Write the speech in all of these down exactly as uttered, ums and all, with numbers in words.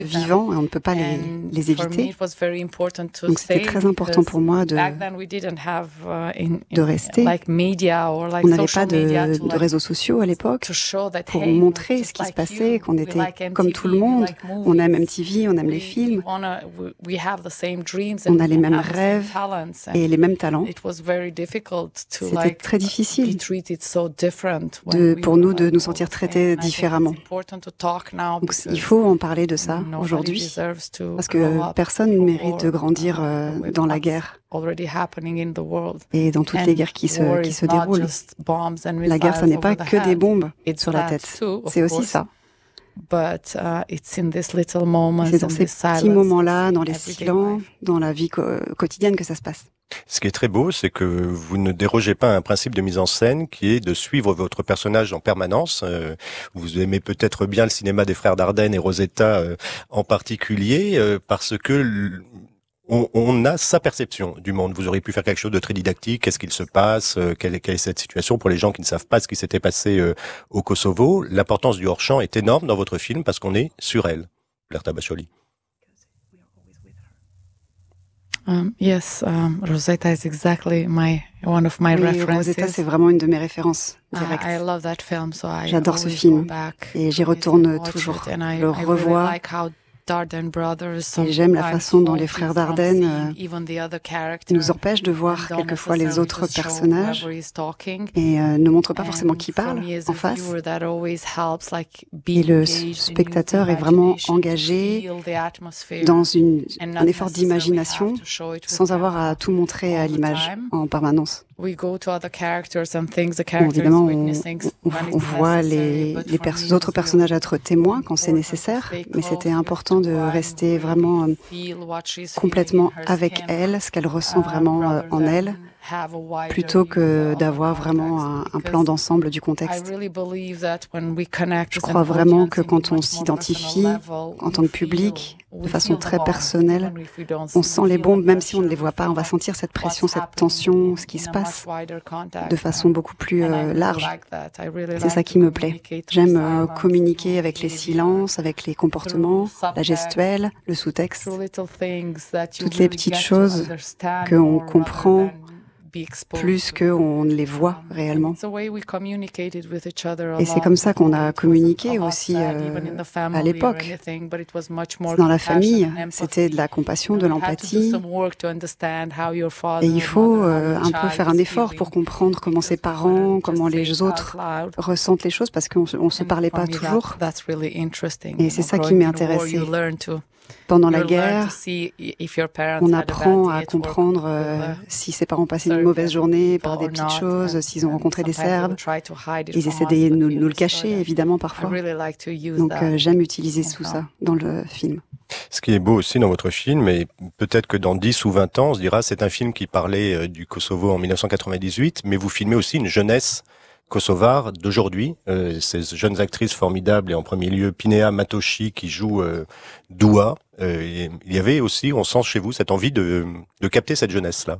vivants et on ne peut pas les, les éviter. Donc c'était très important pour moi de, de rester. On n'avait pas de, de réseaux sociaux à l'époque pour montrer ce qui se passait, qu'on était comme tout le monde. On aime M T V, on aime les films. On a les mêmes rêves et les mêmes talents. C'était très difficile de, pour nous de nous sentir traités différemment. Donc, il faut en parler de ça aujourd'hui, parce que personne ne mérite de grandir euh, dans la guerre et dans toutes les guerres qui se, qui se déroulent. La guerre, ça n'est pas que des bombes sur la tête, c'est aussi ça. C'est dans ces petits moments-là, dans les silences, dans la vie co- quotidienne que ça se passe. Ce qui est très beau, c'est que vous ne dérogez pas à un principe de mise en scène qui est de suivre votre personnage en permanence. Euh, vous aimez peut-être bien le cinéma des frères Dardenne et Rosetta euh, en particulier, euh, parce que l- on, on a sa perception du monde. Vous auriez pu faire quelque chose de très didactique. Qu'est-ce qu'il se passe? euh, quelle, est, quelle est cette situation pour les gens qui ne savent pas ce qui s'était passé euh, au Kosovo? L'importance du hors-champ est énorme dans votre film parce qu'on est sur elle, Blerta Bacholi. Um, yes, um, Rosetta is exactly my one of my Oui, references. Rosetta, c'est vraiment une de mes références directes. Uh, I love that film, so I J'adore ce always film go back et j'y and retourne watch toujours. it, and I, Je le I really revois. like how Dardenne Brothers Et j'aime la sometimes façon dont les hold frères you from Dardenne seeing euh, even the other character nous empêchent de voir and don't quelquefois les necessarily autres just show personnages whoever is talking. et euh, ne montrent pas forcément And qui for parle me as en a face. viewer, that always helps, like, be Et le engaged in spectateur your est vraiment imagination, to engagé feel the atmosphere dans une, and not un effort necessarily d'imagination have to show it with sans avoir à camera tout montrer à all the l'image time. en permanence. We go to other characters and things the Bon, character is évidemment, on, witnessing on- when on it's voit necessary, les, but les for me pers- it autres was personnages really être témoins quand c'est important to nécessaire, stay mais close c'était with important de Tuva and rester really vraiment euh, feel what she's feeling complètement in her avec skin, elle, ce qu'elle ressent uh, vraiment euh, rather en elle, than have a wider plutôt view que of the d'avoir vraiment context. un, un plan Because d'ensemble du I contexte. really believe that when we connect Je as an crois vraiment que audience in quand on much more personal s'identifie level, en we tant que feel public, de we façon feel the très bombs, personnelle, even if we don't on see, sent we les feel the bombes, même si on ne les pressure, we voit pas, feel on va like sentir cette pression, what's cette happening tension, in, ce qui in se a passe much wider de context. façon And beaucoup plus And I euh, really large. like that. I really C'est like ça to qui me plaît. communicate through J'aime euh, silence, communiquer through avec les behavior, silences, avec les through comportements, la subtext, gestuelle, le sous-texte, through little things that you toutes les really petites get to choses understand qu'on more rather comprend than be exposed plus to. qu'on ne les voit Um, and réellement. it's the way we communicated with each other a Et c'est lot comme ça qu'on before. a It wasn't communiqué a lot aussi said, euh, even in the à family or l'époque. anything, but it was much more Dans la compassion famille, and c'était de empathy. la compassion, And de we had to do l'empathie. some work to understand how your father, Et il faut mother, how euh, your un peu child faire un is effort feeling, pour comprendre comment ses because we parents, couldn't comment just say les it out autres loud. ressentent les choses, parce qu'on ne se And parlait for pas me, that, toujours. that's really interesting. Et You c'est know, ça qui growing m'est in war, intéressé. you learn to Pendant you la learn to guerre, see if your parents on had a bad apprend day à at work comprendre with, euh, uh, si ses parents passaient une serving mauvaise other journée people par des or petites not, choses, and, s'ils ont and rencontré des sometimes they Serbes. would try to hide it Ils from essaient us, de but nous, we nous le understood. cacher, And évidemment, I parfois. really like to use Donc that euh, j'aime utiliser tout somehow. ça dans le film. Ce qui est beau aussi dans votre film, et peut-être que dans dix ou vingt ans, on se dira c'est un film qui parlait euh, du Kosovo en mille neuf cent quatre-vingt-dix-huit, mais vous filmez aussi une jeunesse kosovare d'aujourd'hui. Euh, ces jeunes actrices formidables, et en premier lieu Pinea Matoshi qui joue euh, Doua. Euh, et il y avait aussi, on sent chez vous, cette envie de, de capter cette jeunesse-là.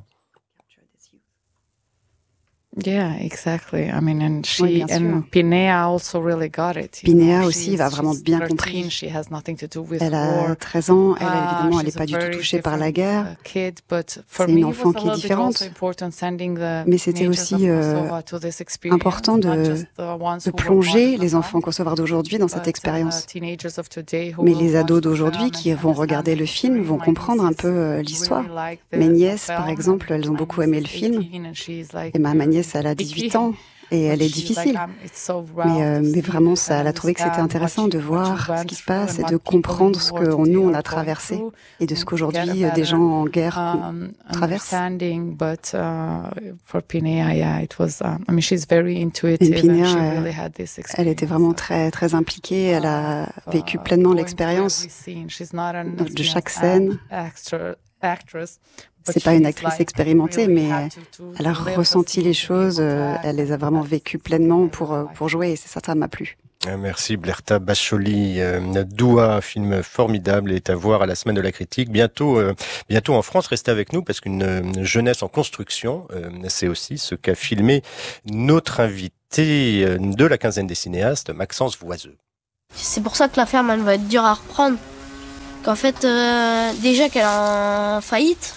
Yeah, exactly. I mean, and she Oui, bien sûr. and Pinea also really got it. you Pinea know. aussi She's- va vraiment she's bien thirteen, compris. She has nothing to do with Elle war. a treize ans, elle, Ah, évidemment, elle n'est she's a pas du tout very touchée par la different, guerre. uh, kid, but for C'est me, une it was enfant a qui est little bit différente. also important sending the Mais c'était teenagers aussi of euh, Kosovo to this experience, important not de, just the ones de who were plonger born in les the enfants family, kosovars d'aujourd'hui dans but, cette uh, expérience. teenagers of today who Mais will les watch ados the d'aujourd'hui film qui and vont regarder understand le the film history. vont My comprendre un nieces peu euh, really l'histoire. like the- Mes the nièces, par film, exemple, and elles ont my beaucoup niece aimé is le film. eighteen and she's like, Et ma, ma "You're nièce, elle a picky." dix-huit ans et elle But est she's difficile. like, um, it's so Mais, rough euh, to mais see vraiment, this ça, and elle a trouvé que c'était understand what intéressant you- de what you voir ce went qui se through passe and et what de people in comprendre ce war que today nous, on are a going traversé through, et de ce and to qu'aujourd'hui, get a euh, des better, gens en guerre con- um, traversent. understanding. But uh, for Pinea, yeah, it was. Uh, I mean, she's very Et intuitive, and Pinea, she euh, really had this elle était vraiment experience très, très impliquée. Elle a of, vécu uh, pleinement going through l'expérience every scene. She's not an de de chaque experienced scène. act- actor- actress, but C'est pas une she's actrice like expérimentée, really mais had to- to- elle a to live the ressenti scene, les to be choses, able to euh, act, elle les a and vraiment that's vécues something pleinement I pour, really euh, like. pour jouer et c'est ça, ça m'a plu. Euh, Merci Blerta Bacholi. Euh, Doua, film formidable, est à voir à la Semaine de la Critique. Bientôt, euh, bientôt en France. Restez avec nous parce qu'une euh, jeunesse en construction, euh, c'est aussi ce qu'a filmé notre invité euh, de la quinzaine des cinéastes, Maxence Voiseux. C'est pour ça que la ferme, elle va être dure à reprendre. Qu'en fait, euh, déjà qu'elle est en faillite,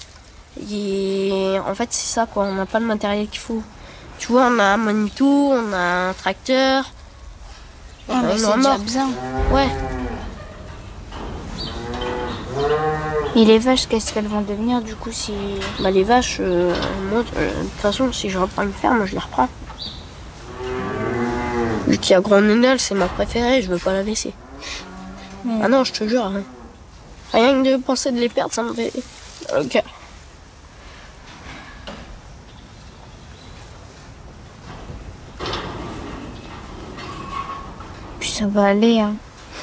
et en fait c'est ça quoi, on n'a pas le matériel qu'il faut. Tu vois, on a un Manitou, on a un tracteur. Ah mais c'est déjà bien. Ouais. Et les vaches, qu'est-ce qu'elles vont devenir du coup si... Bah les vaches, euh, moi, euh, de toute façon, si je reprends une ferme, je les reprends. Vu qu'il y a Grand Nénel, c'est ma préférée, je veux pas la laisser. Mmh. Ah non, je te jure, hein. Rien que de penser de les perdre, ça me fait le cœur. Puis ça va aller, hein.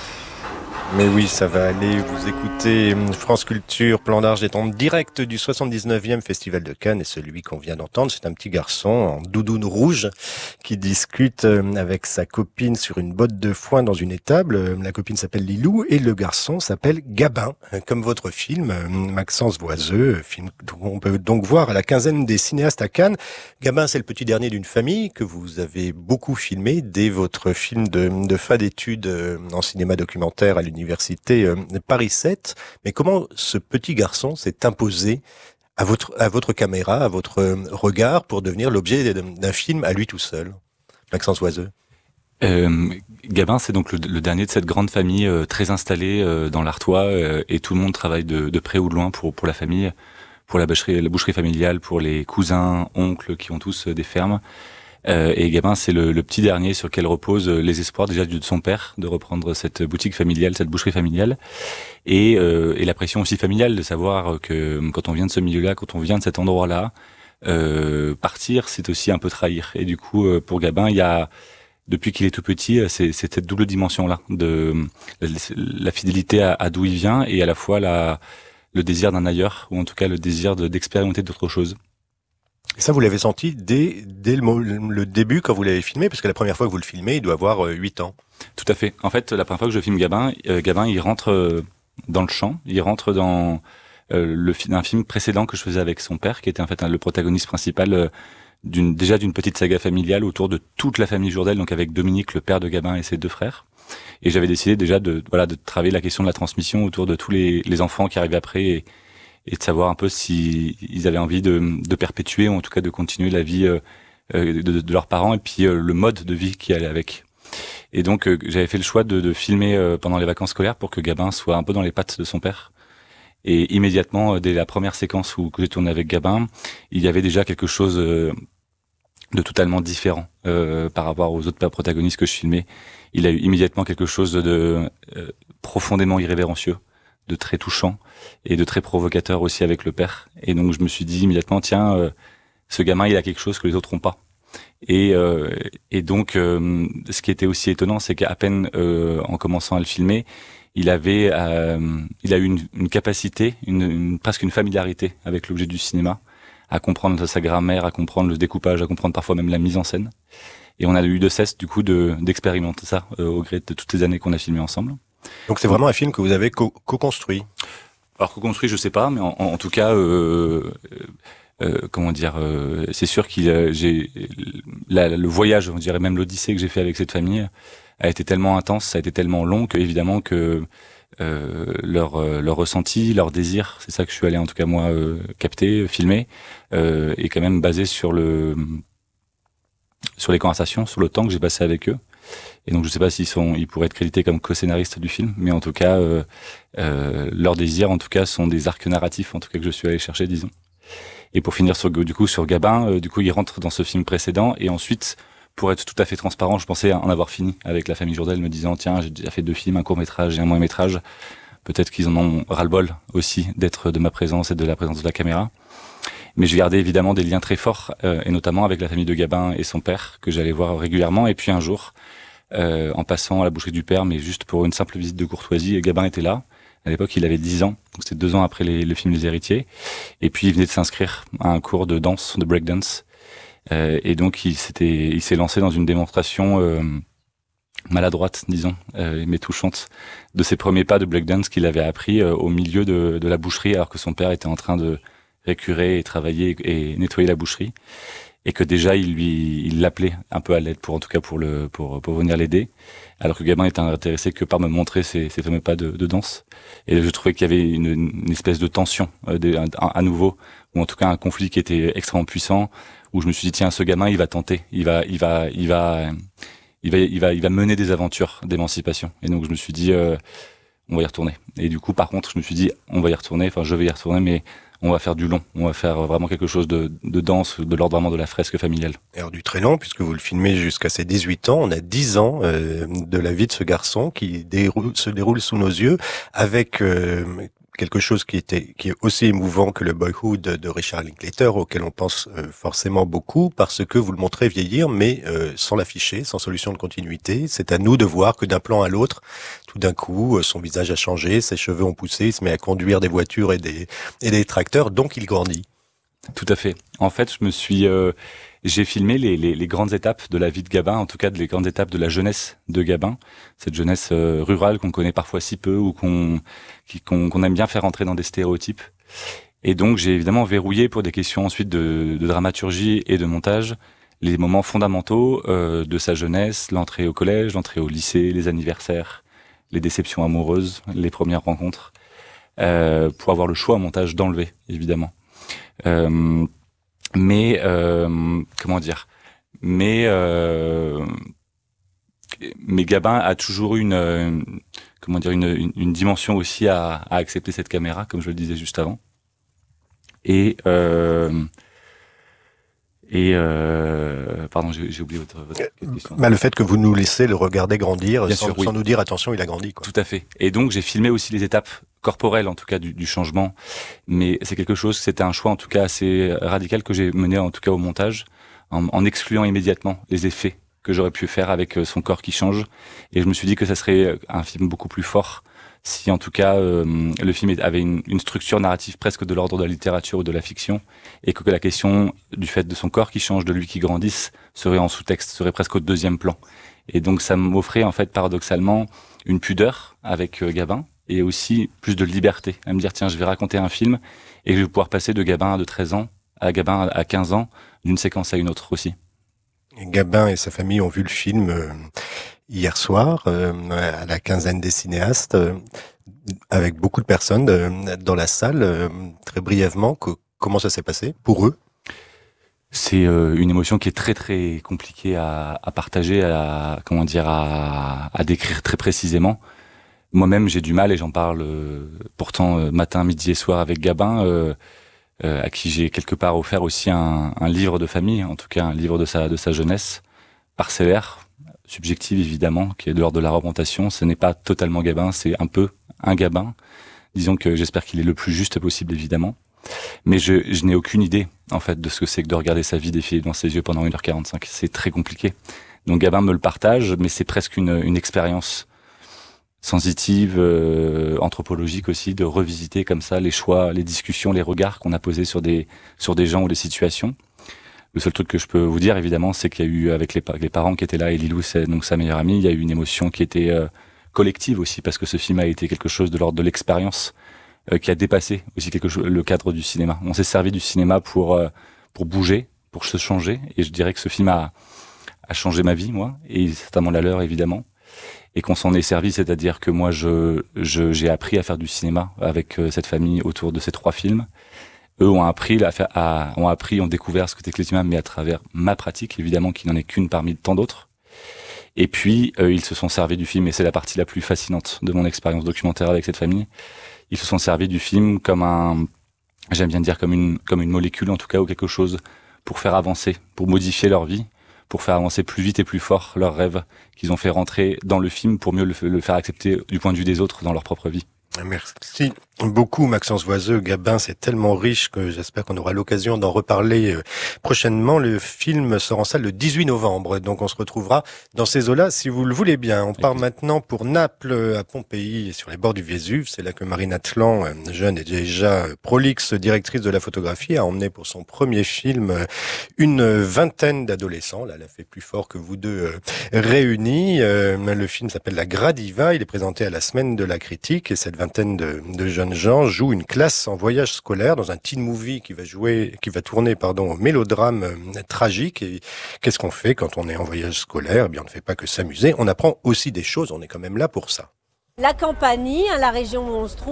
Mais oui, ça va aller. Vous écoutez France Culture, Plan d'Arche est en direct du soixante-dix-neuvième Festival de Cannes et celui qu'on vient d'entendre, c'est un petit garçon en doudoune rouge qui discute avec sa copine sur une botte de foin dans une étable. La copine s'appelle Lilou et le garçon s'appelle Gabin, comme votre film, Maxence Voiseux, film qu'on peut donc voir à la quinzaine des cinéastes à Cannes. Gabin, c'est le petit dernier d'une famille que vous avez beaucoup filmé dès votre film de, de fin d'études en cinéma documentaire à l'université Université Paris sept, mais comment ce petit garçon s'est imposé à votre, à votre caméra, à votre regard, pour devenir l'objet d'un film à lui tout seul? Maxence Voiseux. Euh, Gabin, c'est donc le, le dernier de cette grande famille euh, très installée euh, dans l'Artois, euh, et tout le monde travaille de, de près ou de loin pour, pour la famille, pour la boucherie, la boucherie familiale, pour les cousins, oncles qui ont tous euh, des fermes. Euh, et Gabin, c'est le, le petit dernier sur lequel reposent les espoirs déjà de son père de reprendre cette boutique familiale, cette boucherie familiale, et, euh, et la pression aussi familiale de savoir que quand on vient de ce milieu-là, quand on vient de cet endroit-là, euh, partir, c'est aussi un peu trahir. Et du coup, pour Gabin, il y a, depuis qu'il est tout petit, c'est, c'est cette double dimension-là de la fidélité à, à d'où il vient et à la fois la, le désir d'un ailleurs, ou en tout cas le désir de, d'expérimenter d'autres choses. Et ça, vous l'avez senti dès, dès le, le début quand vous l'avez filmé, parce que la première fois que vous le filmez, il doit avoir huit ans. Tout à fait. En fait, la première fois que je filme Gabin, euh, Gabin, il rentre euh, dans le champ, il rentre dans euh, le un film précédent que je faisais avec son père, qui était en fait un, le protagoniste principal euh, d'une déjà d'une petite saga familiale autour de toute la famille Jourdel, donc avec Dominique, le père de Gabin, et ses deux frères. Et j'avais décidé déjà de voilà de travailler la question de la transmission autour de tous les, les enfants qui arrivaient après. Et, et de savoir un peu si ils avaient envie de, de perpétuer, ou en tout cas de continuer la vie euh, de, de leurs parents, et puis euh, le mode de vie qui allait avec. Et donc euh, j'avais fait le choix de, de filmer euh, pendant les vacances scolaires pour que Gabin soit un peu dans les pattes de son père. Et immédiatement, euh, dès la première séquence où que j'ai tourné avec Gabin, il y avait déjà quelque chose euh, de totalement différent euh, par rapport aux autres protagonistes que je filmais. Il a eu immédiatement quelque chose de euh, profondément irrévérencieux, de très touchant et de très provocateur aussi avec le père. Et donc je me suis dit immédiatement, tiens, euh, ce gamin, il a quelque chose que les autres n'ont pas. Et, euh, et donc, euh, ce qui était aussi étonnant, c'est qu'à peine euh, en commençant à le filmer, il avait, euh, il a eu une, une capacité, une, une, presque une familiarité avec l'objet du cinéma, à comprendre sa grammaire, à comprendre le découpage, à comprendre parfois même la mise en scène. Et on a eu de cesse du coup de, d'expérimenter ça euh, au gré de toutes les années qu'on a filmé ensemble. Donc c'est vraiment un film que vous avez co- co-construit. Alors co-construit, je sais pas, mais en, en tout cas, euh, euh, comment dire, euh, c'est sûr qu'il a, j'ai la, le voyage, on dirait même l'odyssée que j'ai fait avec cette famille, a été tellement intense, ça a été tellement long que évidemment que euh, leur euh, leur ressenti, leur désir, c'est ça que je suis allé en tout cas moi euh, capter, filmer, euh, est quand même basé sur le sur les conversations, sur le temps que j'ai passé avec eux. Et donc je sais pas s'ils sont, ils pourraient être crédités comme co-scénaristes du film, mais en tout cas, euh, euh, leurs désirs, en tout cas, sont des arcs narratifs, en tout cas que je suis allé chercher, disons. Et pour finir sur du coup sur Gabin, euh, du coup il rentre dans ce film précédent, et ensuite, pour être tout à fait transparent, je pensais en avoir fini avec la famille Jourdel, me disant tiens, j'ai déjà fait deux films, un court métrage et un moyen métrage, peut-être qu'ils en ont ras-le-bol aussi d'être de ma présence et de la présence de la caméra. Mais je gardais évidemment des liens très forts, euh, et notamment avec la famille de Gabin et son père, que j'allais voir régulièrement. Et puis un jour, euh, en passant à la boucherie du père, mais juste pour une simple visite de courtoisie, Gabin était là. À l'époque, il avait dix ans, donc c'était deux ans après les, le film Les Héritiers. Et puis il venait de s'inscrire à un cours de danse, de breakdance. Euh, et donc il s'était, il s'est lancé dans une démonstration euh, maladroite, disons, euh, mais touchante, de ses premiers pas de breakdance qu'il avait appris euh, au milieu de, de la boucherie, alors que son père était en train de récurer et travailler et nettoyer la boucherie. et que déjà il lui il l'appelait un peu à l'aide pour en tout cas pour le pour pour venir l'aider, alors que Gabin était intéressé que par me montrer ces, ces fameux pas de, de danse. Et je trouvais qu'il y avait une, une espèce de tension euh, de, à, à nouveau, ou en tout cas un conflit qui était extrêmement puissant, où je me suis dit tiens, ce gamin il va tenter, il va il va il va il va il va il va mener des aventures d'émancipation. Et donc je me suis dit euh, on va y retourner. Et du coup par contre je me suis dit on va y retourner, enfin je vais y retourner, mais on va faire du long, on va faire vraiment quelque chose de, de dense, de l'ordre vraiment de la fresque familiale. Alors du très long, puisque vous le filmez jusqu'à ses dix-huit ans, on a dix ans euh, de la vie de ce garçon qui déroule, se déroule sous nos yeux, avec euh, quelque chose qui était qui est aussi émouvant que le Boyhood de Richard Linklater, auquel on pense euh, forcément beaucoup, parce que vous le montrez vieillir, mais euh, sans l'afficher, sans solution de continuité. C'est à nous de voir que d'un plan à l'autre, tout d'un coup, son visage a changé, ses cheveux ont poussé, il se met à conduire des voitures et des et des tracteurs, donc il grandit. Tout à fait. En fait, je me suis, euh, j'ai filmé les, les, les grandes étapes de la vie de Gabin, en tout cas les grandes étapes de la jeunesse de Gabin, cette jeunesse euh, rurale qu'on connaît parfois si peu ou qu'on, qui, qu'on, qu'on aime bien faire entrer dans des stéréotypes. Et donc, j'ai évidemment verrouillé pour des questions ensuite de, de dramaturgie et de montage les moments fondamentaux euh, de sa jeunesse, l'entrée au collège, l'entrée au lycée, les anniversaires, les déceptions amoureuses, les premières rencontres, euh, pour avoir le choix en montage d'enlever, évidemment. Euh, mais euh, comment dire mais euh, mais Gabin a toujours eu une euh, comment dire une, une, une dimension aussi à, à accepter cette caméra, comme je le disais juste avant, et euh, et euh, pardon, j'ai, j'ai oublié votre, votre question. Bah, le fait que vous nous laissez le regarder grandir, Bien sans, sûr, oui. sans nous dire attention, il a grandi, quoi. Tout à fait. Et donc j'ai filmé aussi les étapes corporelles, en tout cas du, du changement, mais c'est quelque chose, c'était un choix en tout cas assez radical que j'ai mené en tout cas au montage, en, en excluant immédiatement les effets que j'aurais pu faire avec son corps qui change. Et je me suis dit que ça serait un film beaucoup plus fort si en tout cas euh, le film avait une, une structure narrative presque de l'ordre de la littérature ou de la fiction, et que, que la question du fait de son corps qui change, de lui qui grandisse, serait en sous-texte, serait presque au deuxième plan. Et donc ça m'offrait en fait paradoxalement une pudeur avec euh, Gabin, et aussi plus de liberté, à me dire tiens, je vais raconter un film et je vais pouvoir passer de Gabin de treize ans à Gabin à quinze ans, d'une séquence à une autre aussi. Gabin et sa famille ont vu le film euh, hier soir, euh, à la quinzaine des cinéastes, euh, avec beaucoup de personnes euh, dans la salle. Euh, très brièvement, que, comment ça s'est passé pour eux? C'est euh, une émotion qui est très très compliquée à, à partager, à comment dire, à, à décrire très précisément. Moi-même, j'ai du mal, et j'en parle euh, pourtant euh, matin, midi et soir avec Gabin, euh, euh, à qui j'ai quelque part offert aussi un, un livre de famille, en tout cas un livre de sa de sa jeunesse, parcellaire, subjective évidemment, qui est de l'ordre de la représentation. Ce n'est pas totalement Gabin, c'est un peu un Gabin. Disons que j'espère qu'il est le plus juste possible, évidemment. Mais je, je n'ai aucune idée, en fait, de ce que c'est que de regarder sa vie défiler dans ses yeux pendant une heure quarante-cinq. C'est très compliqué. Donc Gabin me le partage, mais c'est presque une, une expérience sensitive, euh, anthropologique aussi, de revisiter comme ça les choix, les discussions, les regards qu'on a posés sur des sur des gens ou des situations. Le seul truc que je peux vous dire, évidemment, c'est qu'il y a eu, avec les, les parents qui étaient là, et Lilou, c'est donc sa meilleure amie, il y a eu une émotion qui était euh, collective aussi, parce que ce film a été quelque chose de l'ordre de l'expérience, euh, qui a dépassé aussi quelque chose, le cadre du cinéma. On s'est servi du cinéma pour euh, pour bouger, pour se changer, et je dirais que ce film a a changé ma vie, moi, et certainement la leur, évidemment. Et qu'on s'en est servi, c'est-à-dire que moi, je, je, j'ai appris à faire du cinéma avec euh, cette famille autour de ces trois films. Eux ont appris, à faire, à, ont appris, ont découvert ce que c'était que le cinéma, mais à travers ma pratique, évidemment, qui n'en est qu'une parmi tant d'autres. Et puis, euh, ils se sont servis du film, et c'est la partie la plus fascinante de mon expérience documentaire avec cette famille. Ils se sont servis du film comme un, j'aime bien dire comme une, comme une molécule, en tout cas, ou quelque chose pour faire avancer, pour modifier leur vie, pour faire avancer plus vite et plus fort leurs rêves qu'ils ont fait rentrer dans le film pour mieux le, le faire accepter du point de vue des autres dans leur propre vie. Merci beaucoup Maxence Voiseux. Gabin, c'est tellement riche que j'espère qu'on aura l'occasion d'en reparler prochainement. Le film sort en salle le dix-huit novembre, donc on se retrouvera dans ces eaux-là si vous le voulez bien. On part maintenant pour Naples, à Pompéi, sur les bords du Vésuve. C'est là que Marine Atlan, jeune et déjà prolixe directrice de la photographie, a emmené pour son premier film une vingtaine d'adolescents. Là, elle a fait plus fort que vous deux réunis. Le film s'appelle La Gradiva. Il est présenté à la Semaine de la Critique, et cette vingtaine de, de jeunes jeunes gens jouent une classe en voyage scolaire dans un teen movie qui va jouer, qui va tourner, pardon, au mélodrame euh, tragique. Et qu'est-ce qu'on fait quand on est en voyage scolaire? Eh bien, on ne fait pas que s'amuser, on apprend aussi des choses, on est quand même là pour ça. La Campanie, la région où on se trouve,